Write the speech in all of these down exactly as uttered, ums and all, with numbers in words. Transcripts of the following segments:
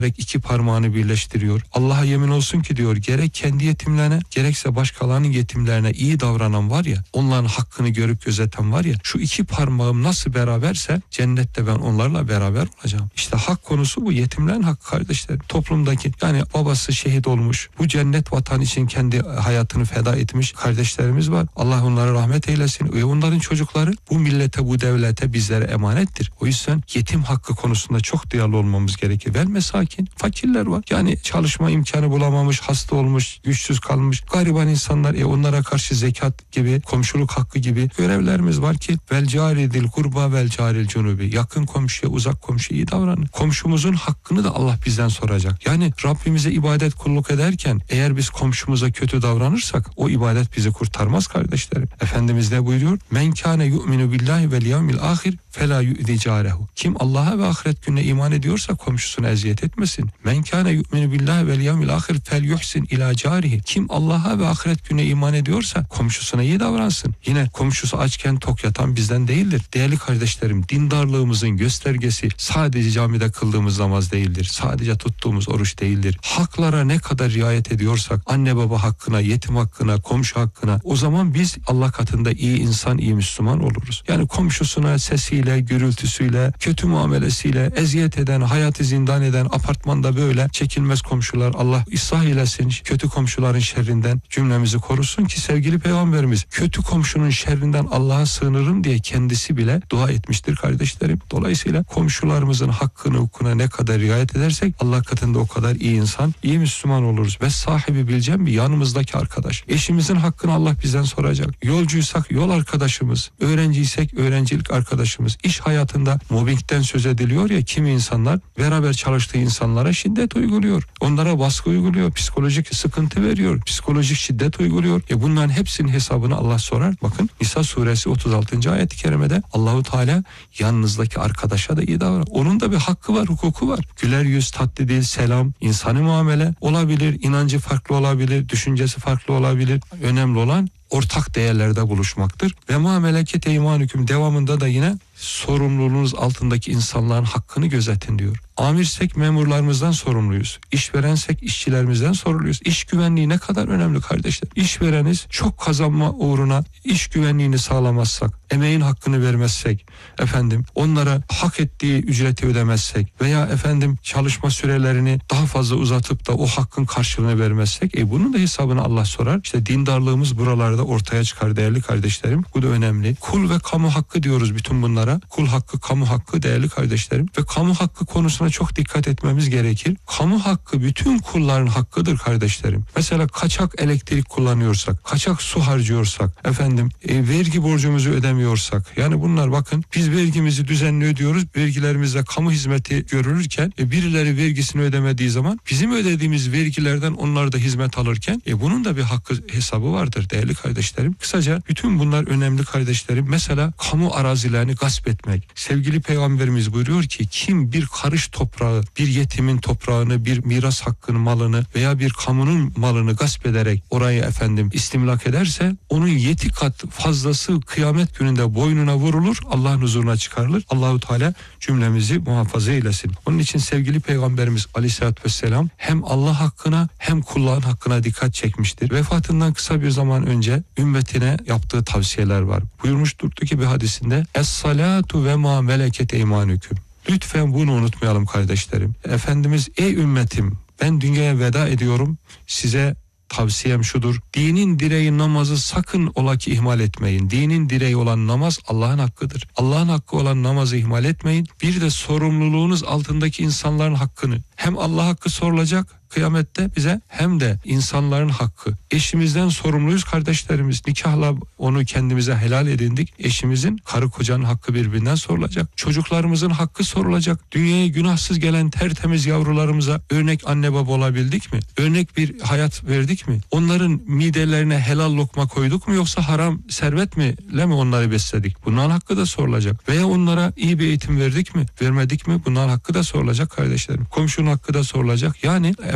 iki parmağını birleştiriyor. Allah'a yemin olsun ki diyor, gerek kendi yetimlerine gerekse başkalarının yetimlerine iyi davranan var ya, onların hakkını görüp gözeten var ya, şu iki parmağım nasıl beraberse cennette ben onlarla beraber olacağım. İşte hak konusu bu, yetimlerin hakkı kardeşlerim. Toplumdaki, yani babası şehit olmuş, bu cennet vatan için kendi hayatını feda etmiş kardeşlerimiz var. Allah onlara rahmet eylesin. Ve onların çocukları bu millete, bu devlete, bizlere emanettir. O yüzden yetim hakkı konusunda çok duyarlı olmamız gerekir. Vel mesakin, fakirler var. Yani çalışma imkanı bulamamış, hasta olmuş, güçsüz kalmış gariban insanlar, e onlara karşı zekat gibi, komşuluk hakkı gibi görevlerimiz var ki vel caridil kurba vel caril cunubi, yakın komşuya, uzak komşuya iyi davranın. Komşumuzun hakkını da Allah bizden soracak. Yani Rabbimize ibadet, kulluk ederken eğer biz komşumuza kötü davranırsak o ibadet bizi kurtarmaz kardeşlerim. Efendimiz ne buyuruyor? Men kâne yu'minu billahi vel yevmil ahir felâ yu'zi cârehu. Kim Allah'a ve ahiret gününe iman ediyorsa komşusuna eziyet etmesin. Men kâne yu'minu billahi vel yevmil ahir fel yuhsin ilâ cârihi. Kim Allah'a ve ahiret gününe iman ediyorsa komşusuna iyi davransın. Yine komşusu açken tok yatan bizden değildir. Değerli kardeşlerim, dindarlığımızın göstergesi sadece camide kıldığımız namaz değildir. Sadece tuttuğumuz oruç değildir. Haklara ne kadar riayet ediyorsak, anne baba hakkına, yetim hakkına, komşu hakkına, o zaman biz Allah katında iyi insan, iyi Müslüman oluruz. Yani komşusuna sesiyle, gürültüsüyle, kötü muamelesiyle eziyet eden, hayatı zindan eden, apartmanda böyle çekilmez komşular, Allah ıslah eylesin, kötü komşuların şerrinden cümlemizi korusun ki sevgili Peygamberimiz kötü komşunun şerrinden Allah'a sığınırım diye kendisi bile dua etmiştir kardeşlerim. Dolayısıyla komşularımızın hakkını, hukukuna ne kadar riayet edersek Allah katında o kadar iyi insan, iyi Müslüman oluruz. Ve sahibi bileceğim bir yanımızdaki arkadaş. Eşimizin hakkını Allah bizden soracak. Yolcuysak yol arkadaşımız, öğrenciysek öğrencilik arkadaşımız. İş hayatında mobbingden söz ediliyor ya, kimi insanlar beraber çalıştığı insanlara şiddet uyguluyor. Onlara baskı uyguluyor, psikolojik sıkıntı veriyor, psikolojik şiddet uyguluyor. E bunların hepsinin hesabını Allah sorar. Bakın Nisa suresi otuz altıncı ayet-i kerimede Allahu Teala yanınızdaki arkadaşa da iyi davran. Onun da bir hakkı var, hukuku var. Güler yüz, tatlı dil, selam, insani muamele olabilir, inancı farklı olabilir, düşüncesi farklı olabilir. Önemli olan ortak değerlerde buluşmaktır. Ve ma melekete imanüküm devamında da yine sorumluluğunuz altındaki insanların hakkını gözetin diyor. Amirsek memurlarımızdan sorumluyuz. İşverensek işçilerimizden sorumluyuz. İş güvenliği ne kadar önemli kardeşler. İşvereniz çok kazanma uğruna iş güvenliğini sağlamazsak, emeğin hakkını vermezsek, efendim onlara hak ettiği ücreti ödemezsek veya efendim çalışma sürelerini daha fazla uzatıp da o hakkın karşılığını vermezsek, e bunun da hesabını Allah sorar. İşte dindarlığımız buralarda ortaya çıkar değerli kardeşlerim. Bu da önemli. Kul ve kamu hakkı diyoruz bütün bunlara. Kul hakkı, kamu hakkı değerli kardeşlerim. Ve kamu hakkı konusuna çok dikkat etmemiz gerekir. Kamu hakkı bütün kulların hakkıdır kardeşlerim. Mesela kaçak elektrik kullanıyorsak, kaçak su harcıyorsak, efendim e, vergi borcumuzu ödemiyorsak, yani bunlar bakın biz vergimizi düzenli ödüyoruz. Vergilerimizde kamu hizmeti görülürken e, birileri vergisini ödemediği zaman bizim ödediğimiz vergilerden onlar da hizmet alırken e, bunun da bir hakkı hesabı vardır değerli kardeşlerim. Kısaca bütün bunlar önemli kardeşlerim. Mesela kamu arazilerini gasp etmek. Sevgili Peygamberimiz buyuruyor ki kim bir karış toprağı, bir yetimin toprağını, bir miras hakkını, malını veya bir kamunun malını gasp ederek orayı efendim istimlak ederse onun yedi kat fazlası kıyamet gününde boynuna vurulur, Allah'ın huzuruna çıkarılır. Allahu Teala cümlemizi muhafaza eylesin. Onun için sevgili Peygamberimiz Aleyhisselatü Vesselam hem Allah hakkına hem kulların hakkına dikkat çekmiştir. Vefatından kısa bir zaman önce ümmetine yaptığı tavsiyeler var. Buyurmuştur ki bir hadisinde Es-salatu ve ma meleket eymanüküm. Lütfen bunu unutmayalım kardeşlerim. Efendimiz ey ümmetim ben dünyaya veda ediyorum, size tavsiyem şudur. Dinin direği namazı sakın ola ki ihmal etmeyin. Dinin direği olan namaz Allah'ın hakkıdır. Allah'ın hakkı olan namazı ihmal etmeyin. Bir de sorumluluğunuz altındaki insanların hakkını. Hem Allah hakkı sorulacak kıyamette bize hem de insanların hakkı. Eşimizden sorumluyuz kardeşlerimiz. Nikahla onu kendimize helal edindik. Eşimizin, karı kocanın hakkı birbirinden sorulacak. Çocuklarımızın hakkı sorulacak. Dünyaya günahsız gelen tertemiz yavrularımıza örnek anne baba olabildik mi? Örnek bir hayat verdik mi? Onların midelerine helal lokma koyduk mu yoksa haram servet mi ile mi onları besledik? Bunların hakkı da sorulacak. Veya onlara iyi bir eğitim verdik mi? Vermedik mi? Bunların hakkı da sorulacak kardeşlerim. Komşunun hakkı da sorulacak. Yani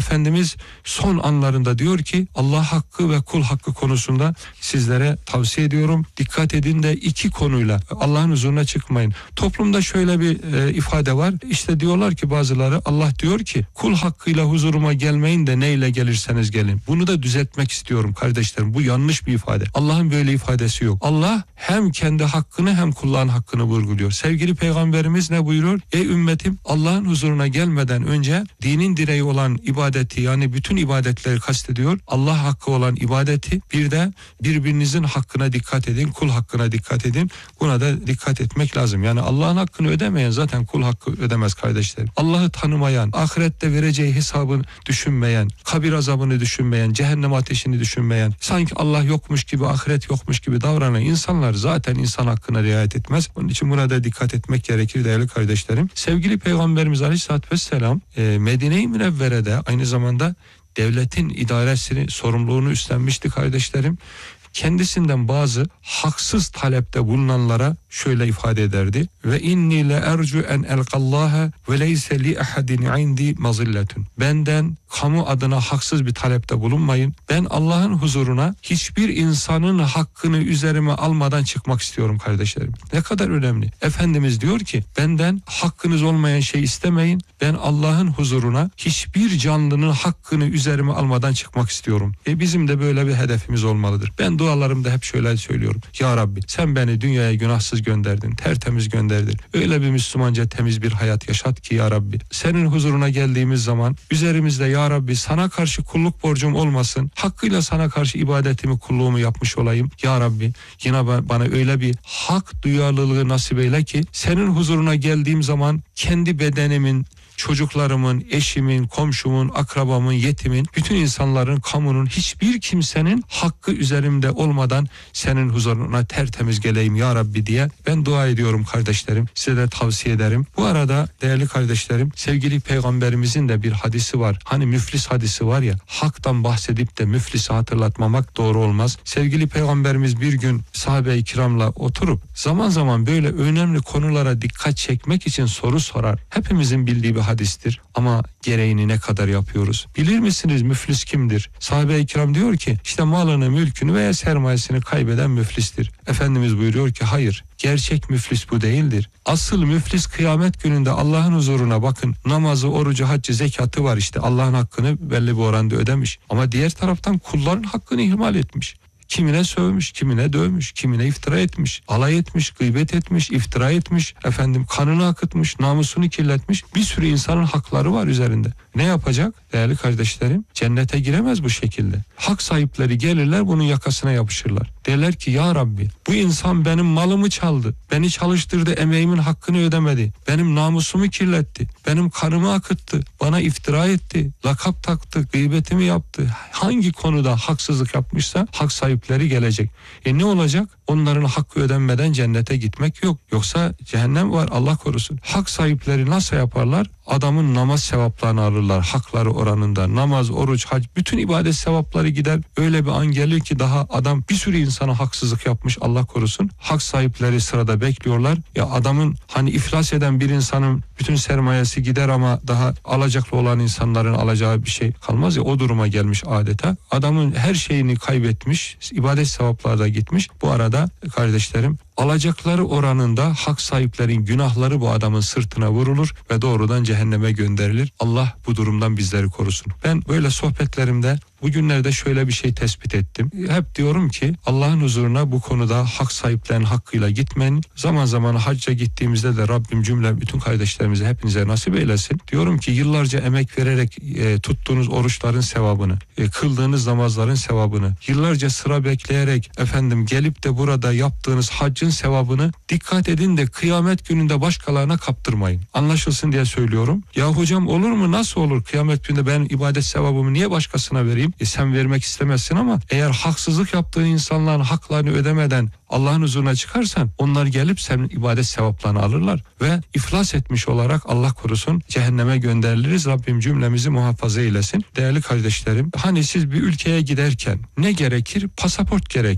Efendimiz son anlarında diyor ki Allah hakkı ve kul hakkı konusunda sizlere tavsiye ediyorum. Dikkat edin de iki konuyla Allah'ın huzuruna çıkmayın. Toplumda şöyle bir e, ifade var. İşte diyorlar ki bazıları, Allah diyor ki kul hakkıyla huzuruma gelmeyin de neyle gelirseniz gelin. Bunu da düzeltmek istiyorum kardeşlerim. Bu yanlış bir ifade. Allah'ın böyle ifadesi yok. Allah hem kendi hakkını hem kulların hakkını vurguluyor. Sevgili Peygamberimiz ne buyuruyor? Ey ümmetim, Allah'ın huzuruna gelmeden önce dinin direği olan ibadeti, yani bütün ibadetleri kastediyor. Allah hakkı olan ibadeti, bir de birbirinizin hakkına dikkat edin, kul hakkına dikkat edin. Buna da dikkat etmek lazım. Yani Allah'ın hakkını ödemeyen zaten kul hakkı ödemez kardeşlerim. Allah'ı tanımayan, ahirette vereceği hesabını düşünmeyen, kabir azabını düşünmeyen, cehennem ateşini düşünmeyen, sanki Allah yokmuş gibi, ahiret yokmuş gibi davranan insanlar zaten insan hakkına riayet etmez. Onun için buna da dikkat etmek gerekir değerli kardeşlerim. Sevgili Peygamberimiz Aleyhisselatü Vesselam e, Medine-i Münevvere'de aynı zamanda devletin idaresini, sorumluluğunu üstlenmişti kardeşlerim. Kendisinden bazı haksız talepte bulunanlara şöyle ifade ederdi. Ve inni le ercu en elqallaha ve leyse li ahadin indi mazilletun. Benden kamu adına haksız bir talepte bulunmayın. Ben Allah'ın huzuruna hiçbir insanın hakkını üzerime almadan çıkmak istiyorum kardeşlerim. Ne kadar önemli. Efendimiz diyor ki benden hakkınız olmayan şey istemeyin. Ben Allah'ın huzuruna hiçbir canlının hakkını üzerime almadan çıkmak istiyorum. E bizim de böyle bir hedefimiz olmalıdır. Ben dualarımda hep şöyle söylüyorum. Ya Rabbi, sen beni dünyaya günahsız gönderdin, tertemiz gönderdin. Öyle bir Müslümanca temiz bir hayat yaşat ki ya Rabbi. Senin huzuruna geldiğimiz zaman üzerimizde ya Rabbi sana karşı kulluk borcum olmasın. Hakkıyla sana karşı ibadetimi, kulluğumu yapmış olayım. Ya Rabbi, yine bana öyle bir hak duyarlılığı nasip eyle ki senin huzuruna geldiğim zaman kendi bedenimin, çocuklarımın, eşimin, komşumun, akrabamın, yetimin, bütün insanların, kamunun, hiçbir kimsenin hakkı üzerimde olmadan senin huzuruna tertemiz geleyim ya Rabbi diye ben dua ediyorum kardeşlerim. Size de tavsiye ederim. Bu arada değerli kardeşlerim, sevgili Peygamberimizin de bir hadisi var. Hani müflis hadisi var ya, haktan bahsedip de müflisi hatırlatmamak doğru olmaz. Sevgili Peygamberimiz bir gün sahabe-i kiramla oturup zaman zaman böyle önemli konulara dikkat çekmek için soru sorar. Hepimizin bildiği bir hadistir ama gereğini ne kadar yapıyoruz? Bilir misiniz müflis kimdir? Sahabe-i kiram diyor ki işte malını, mülkünü veya sermayesini kaybeden müflistir. Efendimiz buyuruyor ki hayır, gerçek müflis bu değildir. Asıl müflis kıyamet gününde Allah'ın huzuruna bakın, namazı, orucu, haccı, zekatı var, işte Allah'ın hakkını belli bir oranda ödemiş. Ama diğer taraftan kulların hakkını ihmal etmiş. Kimine sövmüş, kimine dövmüş, kimine iftira etmiş, alay etmiş, gıybet etmiş, iftira etmiş, efendim kanını akıtmış, namusunu kirletmiş. Bir sürü insanın hakları var üzerinde. Ne yapacak değerli kardeşlerim? Cennete giremez bu şekilde. Hak sahipleri gelirler, bunun yakasına yapışırlar. Derler ki ya Rabbi, bu insan benim malımı çaldı, beni çalıştırdı, emeğimin hakkını ödemedi, benim namusumu kirletti, benim kanımı akıttı, bana iftira etti, lakap taktı, gıybetimi yaptı. Hangi konuda haksızlık yapmışsa hak sahipleri gelecek. E ne olacak? Onların hakkı ödenmeden cennete gitmek yok. Yoksa cehennem var, Allah korusun. Hak sahipleri nasıl yaparlar? Adamın namaz sevaplarını alırlar hakları oranında. Namaz, oruç, hac, bütün ibadet sevapları gider. Öyle bir an gelir ki daha adam bir sürü insana haksızlık yapmış, Allah korusun. Hak sahipleri sırada bekliyorlar. Ya adamın hani iflas eden bir insanın bütün sermayesi gider ama daha alacaklı olan insanların alacağı bir şey kalmaz ya, o duruma gelmiş adeta. Adamın her şeyini kaybetmiş, ibadet sevapları da gitmiş. Bu arada kardeşlerim, alacakları oranında hak sahiplerin günahları bu adamın sırtına vurulur ve doğrudan cehenneme gönderilir. Allah bu durumdan bizleri korusun. Ben böyle sohbetlerimde bugünlerde şöyle bir şey tespit ettim. Hep diyorum ki Allah'ın huzuruna bu konuda hak sahiplerinin hakkıyla gitmeyin. Zaman zaman hacca gittiğimizde de Rabbim cümle bütün kardeşlerimize, hepinize nasip eylesin. Diyorum ki yıllarca emek vererek e, tuttuğunuz oruçların sevabını, e, kıldığınız namazların sevabını, yıllarca sıra bekleyerek efendim gelip de burada yaptığınız haccın sevabını dikkat edin de kıyamet gününde başkalarına kaptırmayın. Anlaşılsın diye söylüyorum. Ya hocam olur mu? Nasıl olur? Kıyamet gününde ben ibadet sevabımı niye başkasına vereyim? E sen vermek istemezsin ama eğer haksızlık yaptığın insanların haklarını ödemeden Allah'ın huzuruna çıkarsan onlar gelip senin ibadet sevaplarını alırlar ve iflas etmiş olarak Allah korusun cehenneme gönderiliriz. Rabbim cümlemizi muhafaza eylesin. Değerli kardeşlerim, hani siz bir ülkeye giderken ne gerekir? Pasaport gerekir.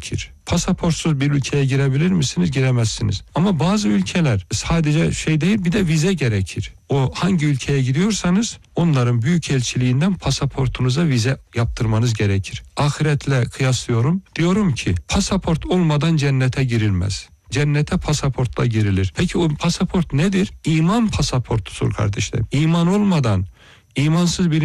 Pasaportsuz bir ülkeye girebilir misiniz? Giremezsiniz. Ama bazı ülkeler sadece şey değil, bir de vize gerekir. O hangi ülkeye gidiyorsanız onların büyükelçiliğinden pasaportunuza vize yaptırmanız gerekir. Ahiretle kıyaslıyorum. Diyorum ki pasaport olmadan cennete girilmez. Cennete pasaportla girilir. Peki o pasaport nedir? İman pasaportudur kardeşlerim. İman olmadan, imansız bir